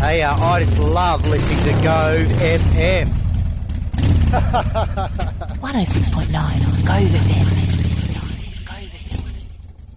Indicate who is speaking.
Speaker 1: Hey, I just love listening to Go FM.
Speaker 2: 106.9 on Go